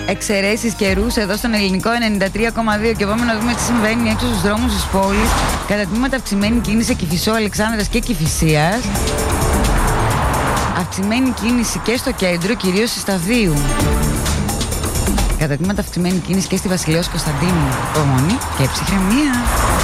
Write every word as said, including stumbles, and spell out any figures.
εξαιρέσεις καιρούς εδώ στον ελληνικό ενενήντα τρία κόμμα δύο. Και πάμε να δούμε τι συμβαίνει έξω στους δρόμους της πόλης. Κατά τμήματα αυξημένη κίνηση σε Κηφισό, Αλεξάνδρας και Κηφισίας. Αυξημένη κίνηση και στο κέντρο, κυρίως στη Σταδίου. Κατά τμήματα αυξημένη κίνηση και στη Βασιλέως Κωνσταντίνου. Υπομονή και ψυχραιμία.